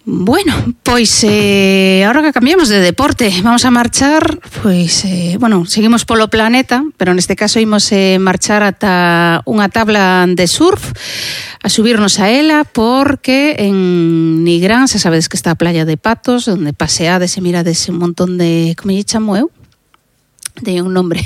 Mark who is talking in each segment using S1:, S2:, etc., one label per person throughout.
S1: Bueno, pois ahora que cambiamos de deporte, vamos a marchar, pois, seguimos polo planeta, pero neste caso imos marchar ata unha tabla de surf, a subirnos a ela, porque en Nigrán, xa sabedes que está a playa de Patos, onde paseades e mirades un montón de, como lle chamo eu? Teño un nombre...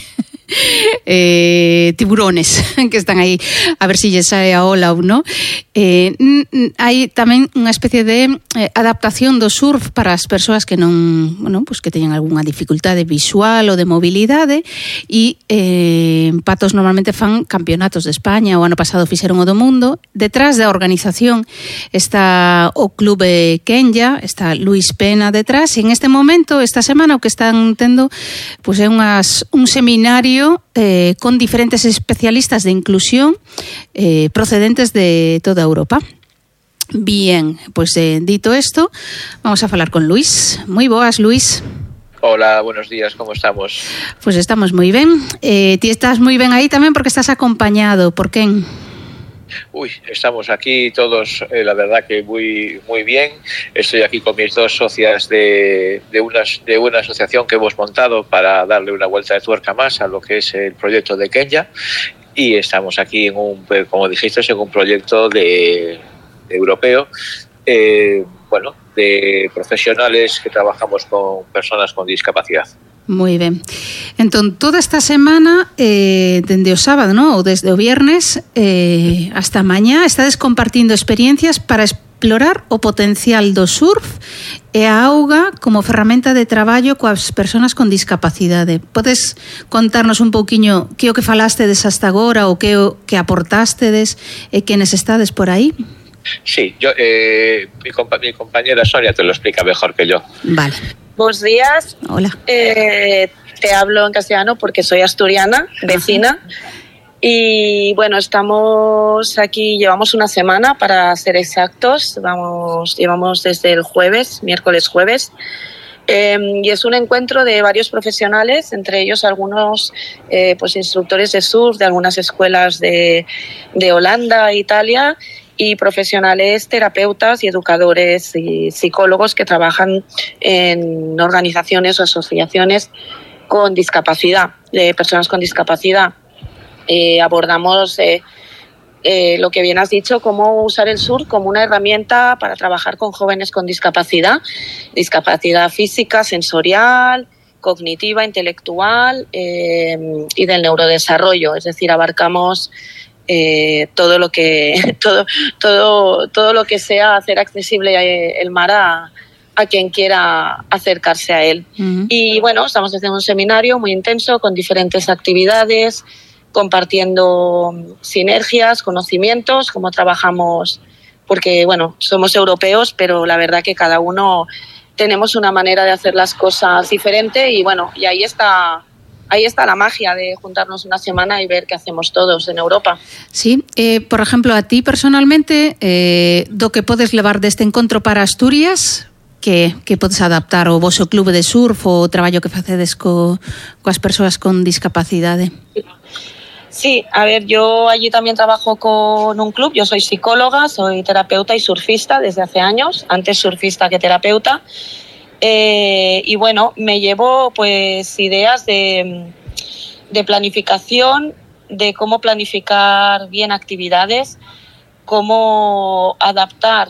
S1: tiburones que están aí a ver se lle sae a ola ou non. Hai tamén unha especie de adaptación do surf para as persoas que non, pues que teñen algunha dificultade visual ou de mobilidade, e en Patos normalmente fan campeonatos de España, o ano pasado fixeron o do mundo. Detrás da organización está o Clube Kenya, está Luis Pena detrás, e en este momento, esta semana, o que están tendo pues é un seminario con diferentes especialistas de inclusión procedentes de toda Europa. Bien, pues dito esto, vamos a falar con Luis. Moi boas, Luis.
S2: Hola, buenos días, ¿cómo estamos?
S1: Pues estamos moi ben. Ti estás moi ben aí tamén porque estás acompañado. Por quen?
S2: Uy, estamos aquí todos, la verdad que muy bien. Estoy aquí con mis dos socias de una asociación que hemos montado para darle una vuelta de tuerca más a lo que es el proyecto de Kenya, y estamos aquí como dijiste, en un proyecto europeo, de profesionales que trabajamos con personas con discapacidad.
S1: Moi ben. Entón, toda esta semana, dende o sábado, ou desde o viernes hasta mañá, estades compartindo experiencias para explorar o potencial do surf e a auga como ferramenta de traballo coas persoas con discapacidade. Podes contarnos un pouquiño que o que falastedes hasta agora, ou que o que aportastedes e quenes estades por aí?
S2: Sí, mi compañera Sonia te lo explica mejor que yo.
S1: Vale.
S3: Buenos días.
S1: Hola.
S3: Te hablo en castellano porque soy asturiana, vecina. Y bueno, estamos aquí, llevamos una semana para ser exactos. Llevamos desde el miércoles jueves. Y es un encuentro de varios profesionales, entre ellos algunos instructores de surf de algunas escuelas de Holanda, Italia, y profesionales terapeutas y educadores y psicólogos que trabajan en organizaciones o asociaciones con discapacidad, de personas con discapacidad. Abordamos lo que bien has dicho, cómo usar el surf como una herramienta para trabajar con jóvenes con discapacidad física, sensorial, cognitiva, intelectual y del neurodesarrollo. Es decir, abarcamos todo lo que sea hacer accesible el mar a quien quiera acercarse a él. Uh-huh. Y bueno, estamos haciendo un seminario muy intenso con diferentes actividades, compartiendo sinergias, conocimientos, cómo trabajamos, porque bueno, somos europeos, pero la verdad que cada uno tenemos una manera de hacer las cosas diferente, y bueno, y ahí está la magia de juntarnos una semana y ver qué hacemos todos en Europa.
S1: Sí, por exemplo, a ti personalmente, do que podes levar deste encontro para Asturias, que podes adaptar ao voso clube de surf ou o traballo que facedes coas persoas con discapacidade?
S3: Sí, a ver, yo allí también trabajo con un club. Yo soy psicóloga, soy terapeuta y surfista desde hace años, antes surfista que terapeuta. Y bueno, me llevo pues ideas de planificación, de cómo planificar bien actividades, cómo adaptar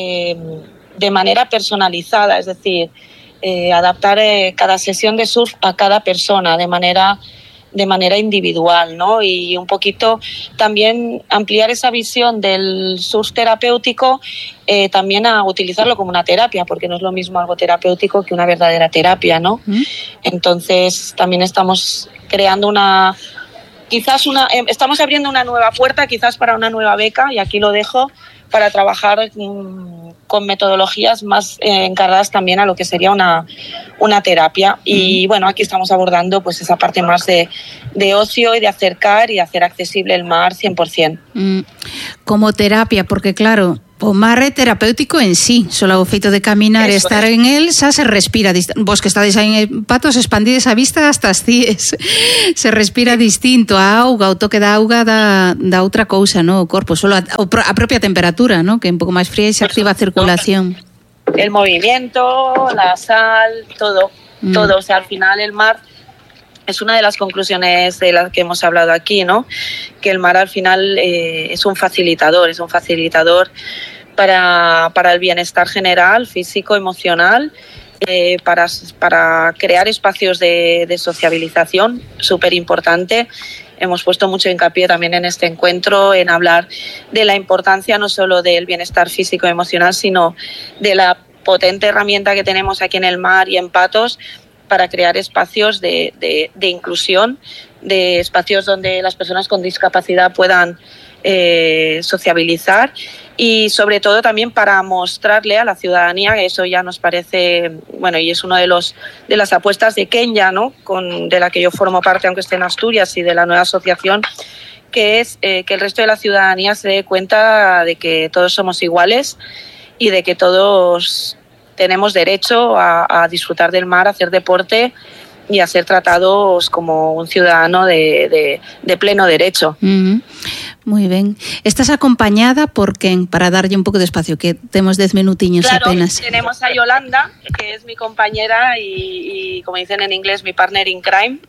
S3: de manera personalizada, es decir, adaptar cada sesión de surf a cada persona de manera individual, ¿no? Y un poquito también ampliar esa visión del surf terapéutico, también a utilizarlo como una terapia, porque no es lo mismo algo terapéutico que una verdadera terapia, ¿no? ¿Mm? Entonces también estamos creando estamos abriendo una nueva puerta, quizás para una nueva beca, y aquí lo dejo, para trabajar con metodologías más encargadas también a lo que sería una terapia. Y bueno, aquí estamos abordando pues esa parte más de ocio y de acercar y hacer accesible el mar 100%.
S1: Como terapia, porque claro, o mar é terapéutico en sí, solo o feito de caminar e estar en él xa se respira. Vos que estades aí en Patos, expandides a vista hasta as cíes, se respira distinto. A auga, o toque da auga da outra cousa, no? O corpo, solo a propia temperatura, no? Que é un pouco máis fría e se activa a circulación.
S3: el movimiento, la sal, todo. O sea, al final el mar es una de las conclusiones de las que hemos hablado aquí, ¿no? Que el mar al final es un facilitador para el bienestar general, físico, emocional, para crear espacios de sociabilización, súper importante. Hemos puesto mucho hincapié también en este encuentro en hablar de la importancia no solo del bienestar físico y emocional, sino de la potente herramienta que tenemos aquí en el mar y en Patos para crear espacios de inclusión, de espacios donde las personas con discapacidad puedan sociabilizar y sobre todo también para mostrarle a la ciudadanía, que eso ya nos parece, bueno, y es uno de las apuestas de Kenya, ¿no? De la que yo formo parte, aunque esté en Asturias, y de la nueva asociación, que es que el resto de la ciudadanía se dé cuenta de que todos somos iguales y de que todos tenemos derecho a disfrutar del mar, a hacer deporte y a ser tratados como un ciudadano de pleno derecho.
S1: Muy ben. Estás acompañada por quen, para darlle un pouco de espacio, que temos 10 minutiños apenas.
S3: Claro, tenemos a Yolanda, que es mi compañera y como dicen en inglés, mi partner in crime.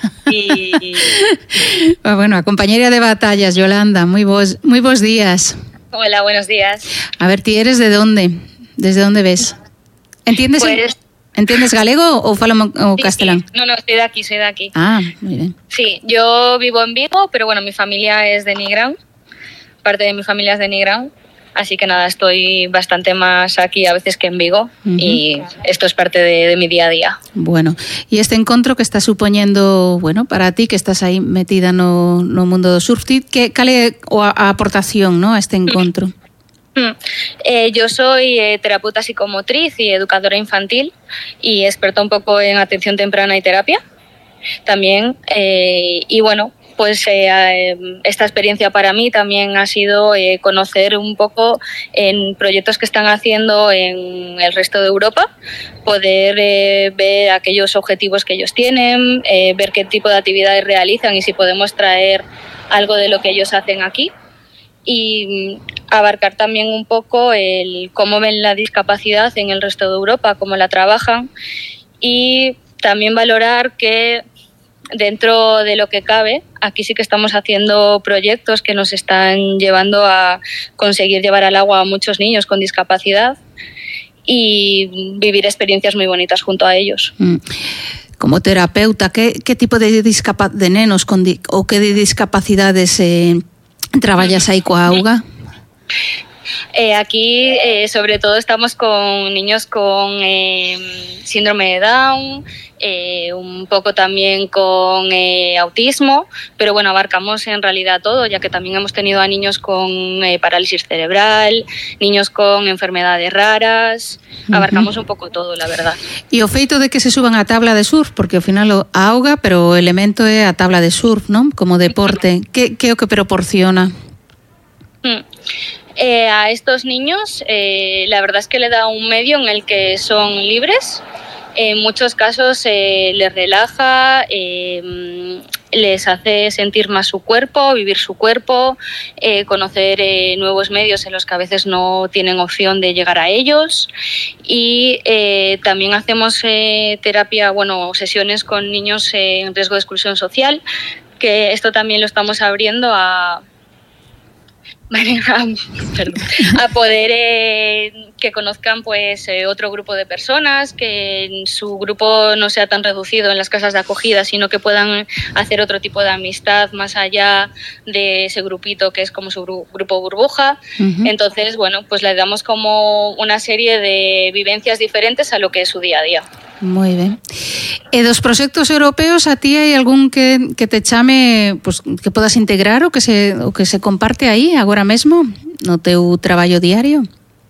S1: Bueno, a compañera de batallas, Yolanda, moi bons días.
S4: Hola, buenos días.
S1: A ver, ti eres de dónde? ¿Desde dónde ves? ¿Entiendes galego o falamos o castelán?
S4: Sí. No, soy de aquí.
S1: Ah, muy bien.
S4: Sí, yo vivo en Vigo, pero bueno, mi familia es de Nigrán. Parte de mi familia es de Nigrán. Así que nada, estoy bastante más aquí a veces que en Vigo y esto es parte de mi día a día.
S1: Bueno, e este encontro que está supoñendo, bueno, para ti que estás aí metida no mundo do surf, cal é a aportación, no, a este encontro?
S4: Yo soy terapeuta psicomotriz y educadora infantil y experta un poco en atención temprana y terapia también. Y bueno, pues esta experiencia para mí también ha sido conocer un poco en proyectos que están haciendo en el resto de Europa, poder ver aquellos objetivos que ellos tienen, ver qué tipo de actividades realizan y si podemos traer algo de lo que ellos hacen aquí. Y abarcar también un poco el cómo ven la discapacidad en el resto de Europa, cómo la trabajan y también valorar que dentro de lo que cabe, aquí sí que estamos haciendo proyectos que nos están llevando a conseguir llevar al agua a muchos niños con discapacidad y vivir experiencias muy bonitas junto a ellos.
S1: Como terapeuta, ¿qué tipo de nenos o qué de discapacidades traballas aí coa auga?
S4: Aquí sobre todo estamos con niños con síndrome de Down, un poco también con autismo, pero bueno, abarcamos en realidad todo, ya que también hemos tenido a niños con parálisis cerebral, niños con enfermedades raras, abarcamos un pouco todo, la verdad.
S1: E o feito de que se suban a tabla de surf, porque ao final a auga, pero o elemento é a tabla de surf, non? Como deporte, que é o que proporciona?
S4: A estos niños la verdad es que le da un medio en el que son libres. En muchos casos les relaja, les hace sentir más su cuerpo, vivir su cuerpo, conocer nuevos medios en los que a veces no tienen opción de llegar a ellos. Y también hacemos terapia, bueno, sesiones con niños en riesgo de exclusión social, que esto también lo estamos abriendo a poder que conozcan pues otro grupo de personas, que su grupo no sea tan reducido en las casas de acogida, sino que puedan hacer otro tipo de amistad más allá de ese grupito que es como su grupo burbuja. Entonces, bueno, pues le damos como una serie de vivencias diferentes a lo que es su día a día.
S1: Moi ben. E dos proxectos europeos, a ti hai algún que te chame, pues, que podas integrar o que se comparte aí agora mesmo no teu traballo diario?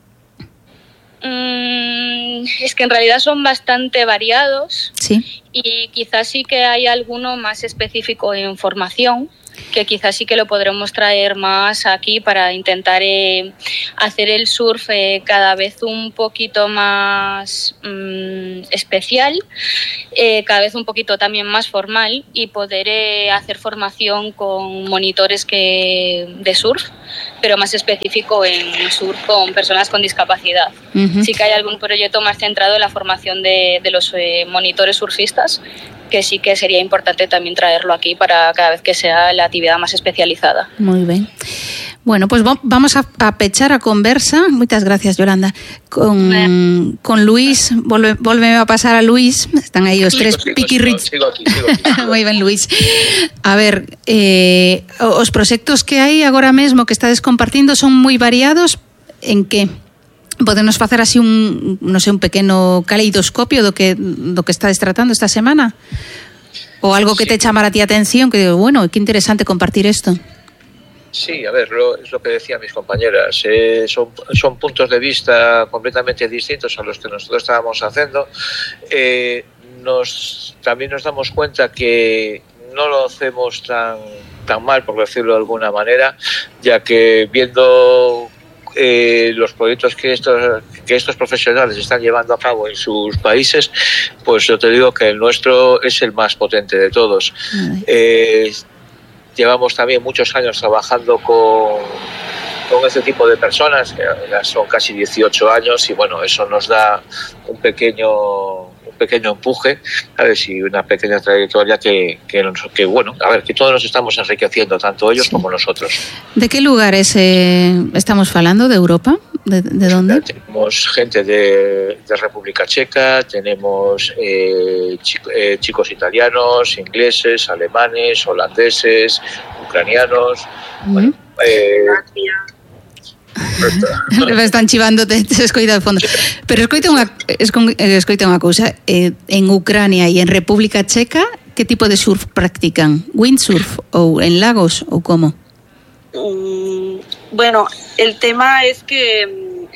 S4: Es que en realidad son bastante variados.
S1: Sí.
S4: Y quizás sí que hay alguno más específico en formación. que quizás sí que lo podremos traer más aquí para intentar hacer el surf cada vez un poquito más especial, cada vez un poquito también más formal, y poder hacer formación con monitores de surf, pero más específico en surf con personas con discapacidad. Uh-huh. Sí que hay algún proyecto más centrado en la formación de los monitores surfistas, que sí que sería importante también traerlo aquí para cada vez que sea la actividad más especializada.
S1: Moi ben. Bueno, pues vamos a pechar a conversa. Moitas gracias, Yolanda. Con Luís, volveme a pasar a Luís. Están aí os tres piquirrits.
S2: Sigo aquí.
S1: Moi ben, Luís. A ver, os proxectos que hai agora mesmo que estades compartindo son moi variados. En que? Podenos facer así un pequeno caleidoscopio do que estades tratando esta semana? Ou algo que te chamara a ti a atención, que digo, bueno, que interesante compartir esto.
S2: Sí, a ver, es lo que decían mis compañeras. Son puntos de vista completamente distintos a los que nosotros estábamos haciendo. También nos damos cuenta que no lo hacemos tan mal, por decirlo de alguna manera, ya que viendo los proyectos que estos profesionales están llevando a cabo en sus países, pues yo te digo que el nuestro es el más potente de todos. Llevamos también muchos años trabajando con este tipo de personas, que ya son casi 18 años, y bueno, eso nos da un pequeño empuje, ¿sabes? Y una pequeña trayectoria que bueno, a ver, que todos nos estamos enriqueciendo, tanto ellos como nosotros.
S1: ¿De qué lugares estamos falando? ¿De Europa? ¿De dónde?
S2: Tenemos gente de República Checa, tenemos chicos italianos, ingleses, alemanes, holandeses, ucranianos, bueno,
S1: me están chivando, te escoita de fondo. Pero escoita unha cousa, en Ucrania e en República Checa, que tipo de surf practican? Windsurf ou en lagos ou como?
S3: Bueno, el tema es que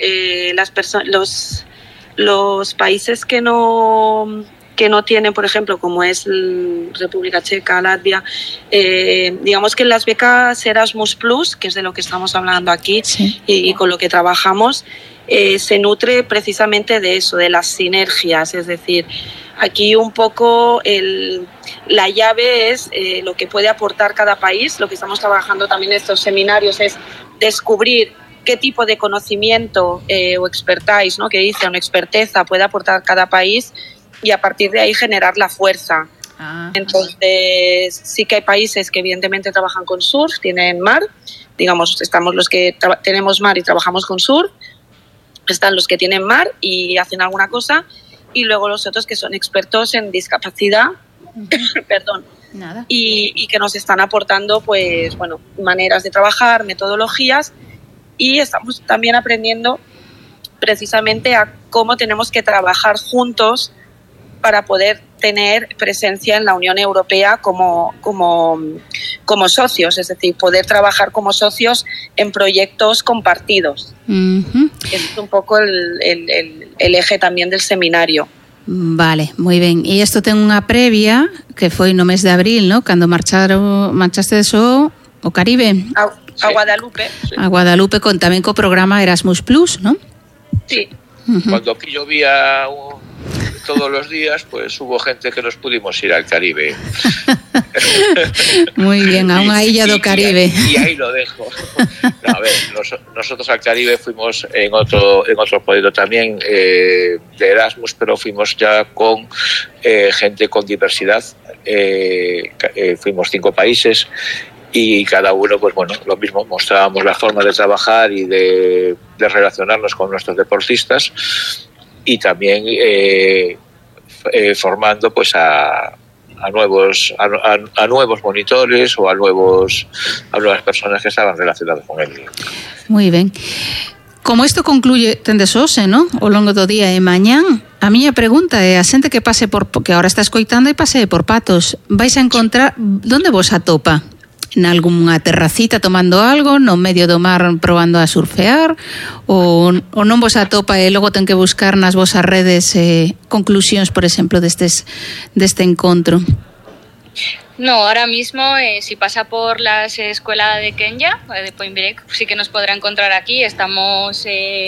S3: los países que no tienen, por ejemplo, como es República Checa, Latvia, digamos que las becas Erasmus Plus, que es de lo que estamos hablando aquí, sí, y con lo que trabajamos, se nutre precisamente de eso, de las sinergias. Es decir, aquí un poco la llave es lo que puede aportar cada país. Lo que estamos trabajando también en estos seminarios es descubrir qué tipo de conocimiento o expertise, ¿no?, que dice, una experteza puede aportar cada país, y a partir de ahí generar la fuerza. Entonces sí que hay países que evidentemente trabajan con surf, tienen mar, digamos, estamos los que tenemos mar y trabajamos con surf, están los que tienen mar y hacen alguna cosa, y luego los otros que son expertos en discapacidad, perdón, y que nos están aportando, pues bueno, maneras de trabajar, metodologías, y estamos también aprendiendo precisamente a cómo tenemos que trabajar juntos para poder tener presencia en la Unión Europea como socios, es decir, poder trabajar como socios en proyectos compartidos. Uh-huh. Es un poco el eje también del seminario.
S1: Vale, moi ben. E isto ten unha previa que foi no mes de abril, ¿no?, cando marchaste ao Caribe.
S3: A Guadalupe.
S1: Sí. A Guadalupe tamén co programa Erasmus Plus, ¿no?
S3: Sí.
S2: Uh-huh. Cuando aquí llovía todos los días, pues hubo gente que nos pudimos ir al Caribe.
S1: Muy bien, a unha illa do Caribe.
S2: Y ahí lo dejo. No, a ver, nosotros al Caribe fuimos en otro proyecto también de Erasmus, pero fuimos ya con gente con diversidad. Fuimos 5 países y cada uno, pues bueno, lo mismo, mostrábamos la forma de trabajar y de relacionarnos con nuestros deportistas, y también formando pues a nuevos monitores ou a nuevas personas que estaban relacionadas con él.
S1: Moi ben. Como isto concluye, tendes hoxe, ¿no?, ao longo do día e mañán, a miña pregunta é a xente que pase que ahora está escoitando e pase por Patos, vais a encontrar, onde vos atopa? En algunha terracita tomando algo, no medio do mar probando a surfear, ou non vos atopa e logo ten que buscar nas vosas redes conclusións, por exemplo, deste encontro?
S4: No, ahora mismo si pasa por la escuela de Kenya, de Point Break, sí que nos podrá encontrar aquí. Estamos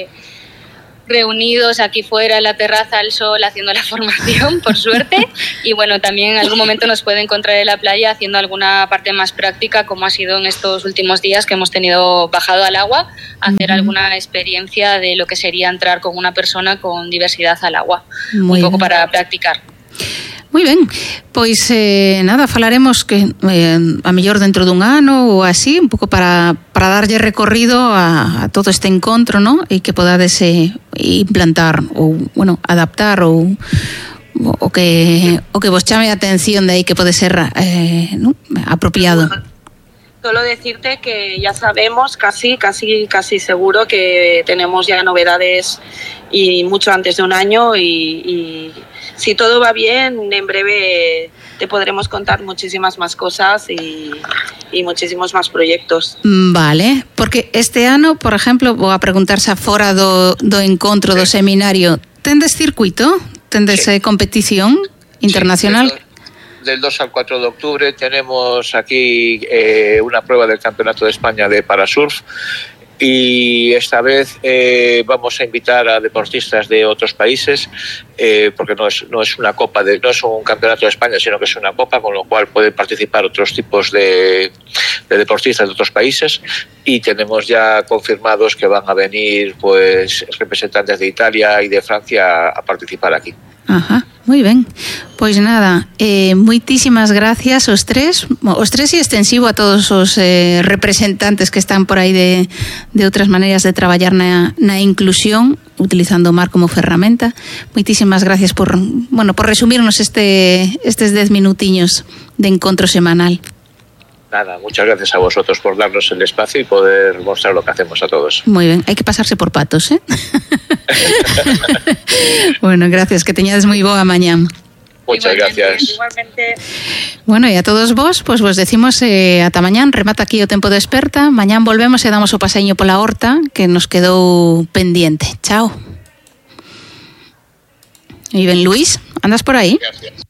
S4: reunidos aquí fuera en la terraza al sol haciendo la formación, por suerte, y bueno, también en algún momento nos puede encontrar en la playa haciendo alguna parte más práctica, como ha sido en estos últimos días que hemos tenido bajado al agua, hacer alguna experiencia de lo que sería entrar con una persona con diversidad al agua, un poco para practicar.
S1: Moi ben, pois nada, falaremos que a mellor dentro dun ano ou así, un pouco para darlle recorrido a todo este encontro, ¿no? E que podades implantar ou, bueno, adaptar ou o que vos chame a atención de aí que pode ser ¿no? apropiado.
S3: Solo decirte que ya sabemos casi seguro que tenemos ya novedades y mucho antes de un año y si todo va bien, en breve te podremos contar muchísimas más cosas y muchísimos más proyectos.
S1: Vale, porque este ano, por exemplo, vou a preguntarse fora do encontro do seminario, tendes circuito? Tendes competición internacional?
S2: Sí, del 2 al 4 de octubre tenemos aquí una prueba del Campeonato de España de Parasurf. Y esta vez vamos a invitar a deportistas de otros países porque no es una copa no es un campeonato de España, sino que es una copa, con lo cual pueden participar otros tipos de deportistas de otros países, y tenemos ya confirmados que van a venir pues representantes de Italia y de Francia a participar aquí.
S1: Ajá, moi ben. Pois nada, moitísimas gracias aos tres e extensivo a todos os representantes que están por aí de outras maneiras de traballar na inclusión, utilizando o mar como ferramenta. Moitísimas gracias por resumirnos estes 10 minutiños de encontro semanal.
S2: Nada, muchas gracias a vosotros por darnos el espacio y poder mostrar lo que hacemos a todos.
S1: Muy bien, hay que pasarse por patos, ¿eh? Bueno, gracias, que teñades moi boa mañá.
S2: Muchas gracias.
S3: Igualmente.
S1: Bueno, e a todos vos, pues vos decimos ata mañán, remata aquí o tempo de Experta. Mañán volvemos e damos o paseño pola horta que nos quedou pendiente. Chao. E ben, Luis, andas por aí?
S2: Gracias.